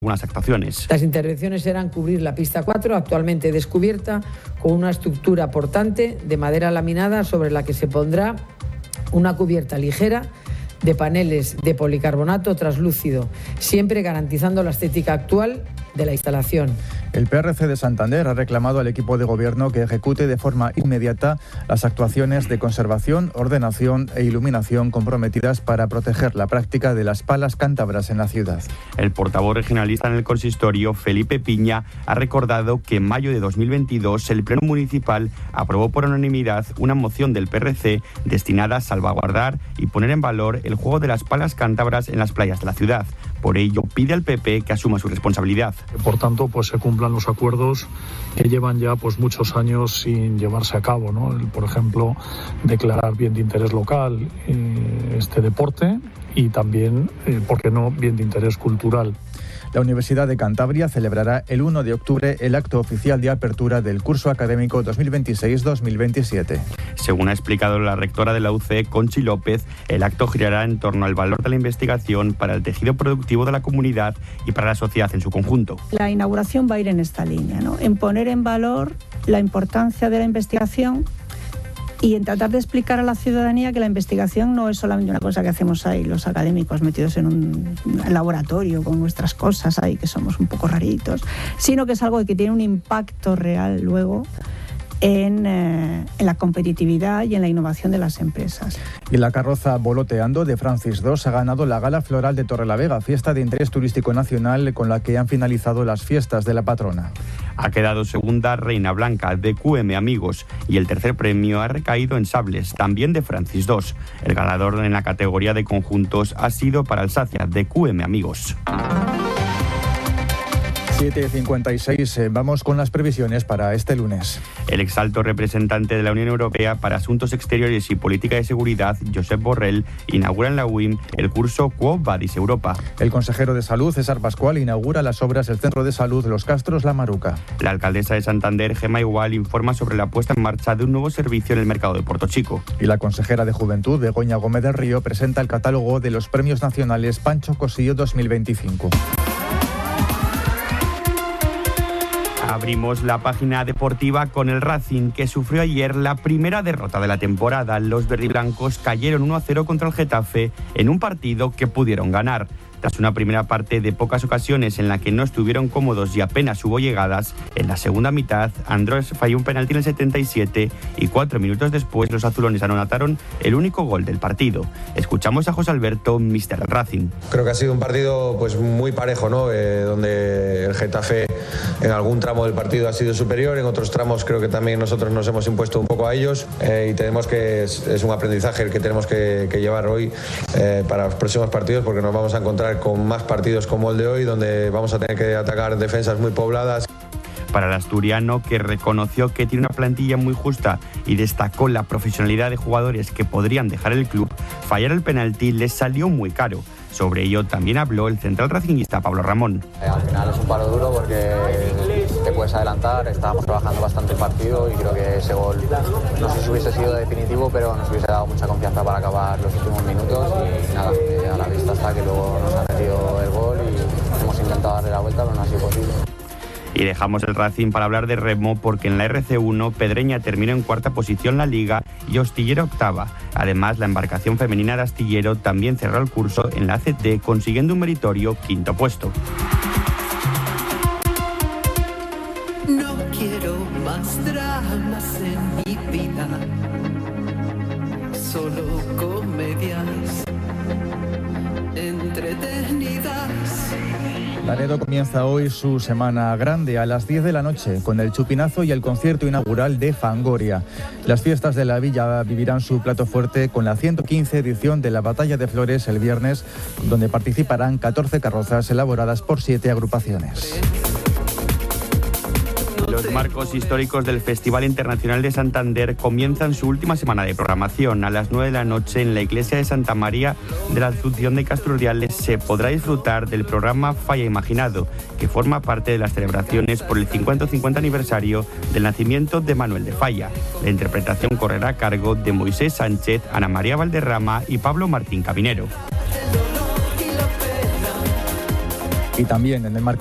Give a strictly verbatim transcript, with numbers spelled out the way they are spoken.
algunas actuaciones. Las intervenciones eran cubrir la pista cuatro, actualmente descubierta, con una estructura portante de madera laminada sobre la que se pondrá una cubierta ligera de paneles de policarbonato translúcido, siempre garantizando la estética actual de la instalación. El P R C de Santander ha reclamado al equipo de gobierno que ejecute de forma inmediata las actuaciones de conservación, ordenación e iluminación comprometidas para proteger la práctica de las palas cántabras en la ciudad. El portavoz regionalista en el consistorio, Felipe Piña, ha recordado que en mayo de dos mil veintidós el Pleno Municipal aprobó por unanimidad una moción del P R C destinada a salvaguardar y poner en valor el juego de las palas cántabras en las playas de la ciudad. Por ello, pide al P P que asuma su responsabilidad. Por tanto, pues se cumplan los acuerdos que llevan ya pues muchos años sin llevarse a cabo, ¿no? El, por ejemplo, declarar bien de interés local eh, este deporte y también, eh, ¿por qué no?, bien de interés cultural. La Universidad de Cantabria celebrará el uno de octubre el acto oficial de apertura del curso académico dos mil veintiséis dos mil veintisiete. Según ha explicado la rectora de la U C, Conchi López, el acto girará en torno al valor de la investigación para el tejido productivo de la comunidad y para la sociedad en su conjunto. La inauguración va a ir en esta línea, ¿no?, en poner en valor la importancia de la investigación y en tratar de explicar a la ciudadanía que la investigación no es solamente una cosa que hacemos ahí los académicos metidos en un laboratorio con nuestras cosas ahí, que somos un poco raritos, sino que es algo que tiene un impacto real luego en, eh, en la competitividad y en la innovación de las empresas. Y la carroza Voloteando de Francis segundo ha ganado la Gala Floral de Torrelavega, fiesta de interés turístico nacional con la que han finalizado las fiestas de la patrona. Ha quedado segunda Reina Blanca de Q M Amigos y el tercer premio ha recaído en Sables, también de Francis segundo. El ganador en la categoría de conjuntos ha sido para Alsacia de Q M Amigos. siete cincuenta y seis, vamos con las previsiones para este lunes. El exalto representante de la Unión Europea para Asuntos Exteriores y Política de Seguridad, Josep Borrell, inaugura en la U I M el curso Quo Vadis Europa. El consejero de Salud, César Pascual, inaugura las obras del Centro de Salud Los Castros La Maruca. La alcaldesa de Santander, Gemma Igual, informa sobre la puesta en marcha de un nuevo servicio en el mercado de Portochico. Y la consejera de Juventud, Begoña Gómez del Río, presenta el catálogo de los premios nacionales Pancho Cosillo dos mil veinticinco. Abrimos la página deportiva con el Racing, que sufrió ayer la primera derrota de la temporada. Los verdiblancos cayeron uno a cero contra el Getafe en un partido que pudieron ganar. Tras una primera parte de pocas ocasiones en la que no estuvieron cómodos y apenas hubo llegadas, en la segunda mitad Andrés falló un penalti en el setenta y siete y cuatro minutos después los azulones anotaron el único gol del partido. Escuchamos a José Alberto, míster del Racing. Creo que ha sido un partido pues muy parejo, ¿no? Eh, donde el Getafe en algún tramo del partido ha sido superior, en otros tramos creo que también nosotros nos hemos impuesto un poco a ellos eh, y tenemos que es, es un aprendizaje el que tenemos que, que llevar hoy eh, para los próximos partidos, porque nos vamos a encontrar con más partidos como el de hoy, donde vamos a tener que atacar defensas muy pobladas. Para el asturiano, que reconoció que tiene una plantilla muy justa y destacó la profesionalidad de jugadores que podrían dejar el club, fallar el penalti les salió muy caro. Sobre ello también habló el central racinguista Pablo Ramón. Eh, al final es un palo duro porque te puedes adelantar, estábamos trabajando bastante el partido y creo que ese gol no sé si hubiese sido definitivo, pero nos hubiese dado mucha confianza para acabar los últimos minutos y nada, eh, a la vista está que luego nos ha metido el gol y hemos intentado darle la vuelta, pero no ha sido posible. Y dejamos el Racing para hablar de remo, porque en la R C uno Pedreña terminó en cuarta posición la Liga y Ostillero octava. Además, la embarcación femenina de Astillero también cerró el curso en la A C T, consiguiendo un meritorio quinto puesto. No quiero más dramas en mi vida, solo comedias entretenidas. Laredo comienza hoy su semana grande a las diez de la noche con el chupinazo y el concierto inaugural de Fangoria. Las fiestas de la villa vivirán su plato fuerte con la ciento quince edición de la Batalla de Flores el viernes, donde participarán catorce carrozas elaboradas por siete agrupaciones. Los marcos históricos del Festival Internacional de Santander comienzan su última semana de programación. A las nueve de la noche en la iglesia de Santa María de la Asunción de Castro Urdiales se podrá disfrutar del programa Falla Imaginado, que forma parte de las celebraciones por el cincuenta cincuenta aniversario del nacimiento de Manuel de Falla. La interpretación correrá a cargo de Moisés Sánchez, Ana María Valderrama y Pablo Martín Cabinero. Y también en el marco